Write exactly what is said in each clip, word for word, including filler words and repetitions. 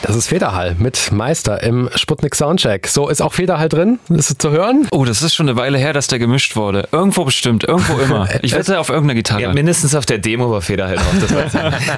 Das ist Federhall mit Meister im Sputnik Soundcheck. So, ist auch Federhall drin? Ist es zu hören? Oh, das ist schon eine Weile her, dass der gemischt wurde. Irgendwo bestimmt, irgendwo immer. Ich wette auf irgendeiner Gitarre. Ja, mindestens auf der Demo war Federhall drauf. Das weiß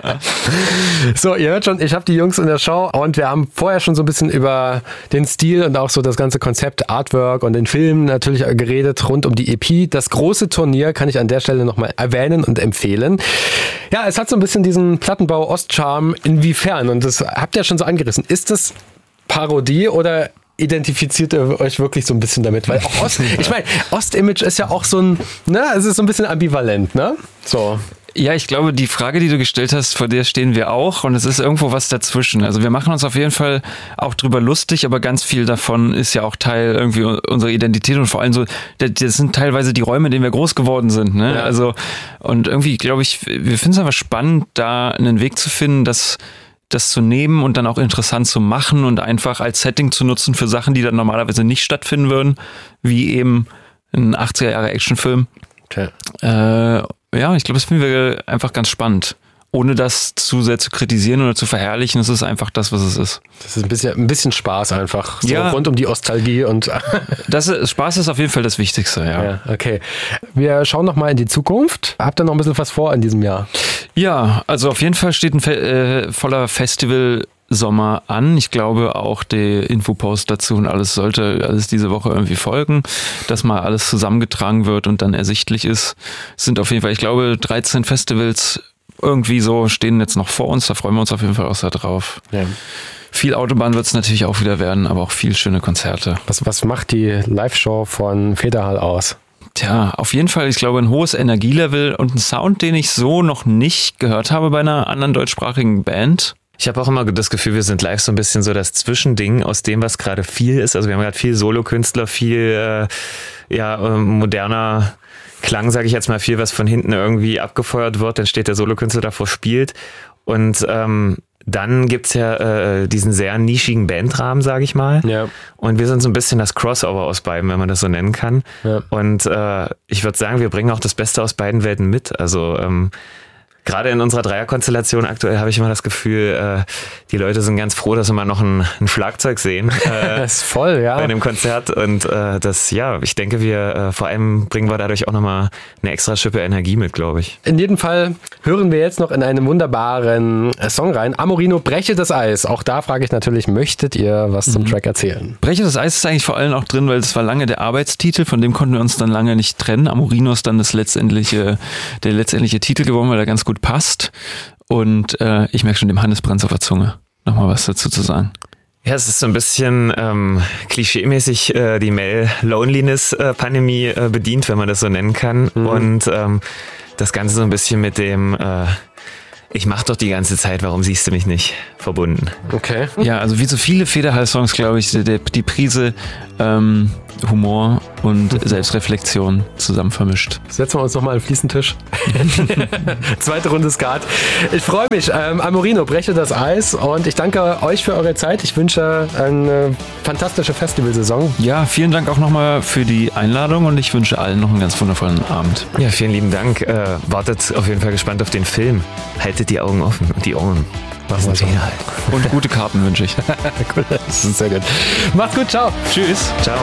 ich. So, ihr hört schon, ich habe die Jungs in der Show und wir haben vorher schon so ein bisschen über den Stil und auch so das ganze Konzept Artwork und den Film natürlich geredet rund um die E P. Das große Turnier kann ich an der Stelle nochmal erwähnen und empfehlen. Ja, es hat so ein bisschen diesen Plattenbau-Ost-Charme. Inwiefern? Und das habt ihr schon so angerissen. Ist das Parodie oder identifiziert ihr euch wirklich so ein bisschen damit? Weil auch Ost, ich meine, Ost-Image ist ja auch so ein, ne, es ist so ein bisschen ambivalent, ne? So. Ja, ich glaube, die Frage, die du gestellt hast, vor der stehen wir auch und es ist irgendwo was dazwischen. Also wir machen uns auf jeden Fall auch drüber lustig, aber ganz viel davon ist ja auch Teil irgendwie unserer Identität und vor allem so, das sind teilweise die Räume, in denen wir groß geworden sind, ne? Ja. Also und irgendwie glaube ich, wir finden es aber spannend, da einen Weg zu finden, dass das zu nehmen und dann auch interessant zu machen und einfach als Setting zu nutzen für Sachen, die dann normalerweise nicht stattfinden würden, wie eben ein achtziger Jahre Actionfilm. Okay. Äh, Ja, ich glaube, das finden wir einfach ganz spannend. Ohne das zu sehr zu kritisieren oder zu verherrlichen, es ist einfach das, was es ist. Das ist ein bisschen, ein bisschen Spaß einfach. So ja, rund um die Nostalgie und. das ist, Spaß ist auf jeden Fall das Wichtigste, ja. Ja, okay. Wir schauen noch mal in die Zukunft. Habt ihr noch ein bisschen was vor in diesem Jahr? Ja, also auf jeden Fall steht ein Fe- äh, voller Festival Sommer an. Ich glaube auch der Infopost dazu und alles sollte alles diese Woche irgendwie folgen, dass mal alles zusammengetragen wird und dann ersichtlich ist. Es sind auf jeden Fall, ich glaube, dreizehn Festivals irgendwie so stehen jetzt noch vor uns. Da freuen wir uns auf jeden Fall auch sehr drauf. Ja. Viel Autobahn wird es natürlich auch wieder werden, aber auch viel schöne Konzerte. Was, was macht die Live-Show von Federhall aus? Tja, auf jeden Fall, ich glaube, ein hohes Energielevel und ein Sound, den ich so noch nicht gehört habe bei einer anderen deutschsprachigen Band. Ich habe auch immer das Gefühl, wir sind live so ein bisschen so das Zwischending aus dem, was gerade viel ist. Also wir haben gerade viel Solokünstler, viel äh, ja moderner Klang, sage ich jetzt mal, viel, was von hinten irgendwie abgefeuert wird. Dann steht der Solokünstler davor, spielt. Und ähm, dann gibt's ja äh, diesen sehr nischigen Bandrahmen, sage ich mal. Ja. Und wir sind so ein bisschen das Crossover aus beiden, wenn man das so nennen kann. Ja. Und äh, ich würde sagen, wir bringen auch das Beste aus beiden Welten mit. Also ähm, gerade in unserer Dreierkonstellation aktuell habe ich immer das Gefühl, äh, die Leute sind ganz froh, dass sie mal noch ein, ein Schlagzeug sehen. Äh, das ist voll, ja. Bei einem Konzert. Und äh, das, ja, ich denke, wir äh, vor allem bringen wir dadurch auch nochmal eine extra Schippe Energie mit, glaube ich. In jedem Fall hören wir jetzt noch in einen wunderbaren Song rein. Amorino, Breche das Eis. Auch da frage ich natürlich, möchtet ihr was zum mhm. Track erzählen? Breche das Eis ist eigentlich vor allem auch drin, weil es war lange der Arbeitstitel, von dem konnten wir uns dann lange nicht trennen. Amorino ist dann das letztendliche, der letztendliche Titel geworden, weil er ganz gut passt. Und äh, ich merke schon, dem Hannes brennt auf der Zunge, nochmal was dazu zu sagen. Ja, es ist so ein bisschen ähm, klischeemäßig äh, die Male-Loneliness-Pandemie äh, bedient, wenn man das so nennen kann. Mhm. Und ähm, das Ganze so ein bisschen mit dem äh, ich mach doch die ganze Zeit, warum siehst du mich nicht, verbunden. Okay. Ja, also wie so viele Federhall-Songs, glaube ich, die, die Prise ähm, Humor und Selbstreflexion zusammen vermischt. Setzen wir uns nochmal an den Fliesentisch. Zweite Runde Skat. Ich freue mich. Ähm, Amorino, Breche das Eis und ich danke euch für eure Zeit. Ich wünsche eine fantastische Festivalsaison. Ja, vielen Dank auch nochmal für die Einladung und ich wünsche allen noch einen ganz wundervollen Abend. Ja, vielen lieben Dank. Äh, wartet auf jeden Fall gespannt auf den Film. Haltet die Augen offen und die Ohren. Das ist halt. Und gute Karten wünsche ich. Cool, das ist sehr gut. Macht's gut, ciao. Tschüss. Ciao.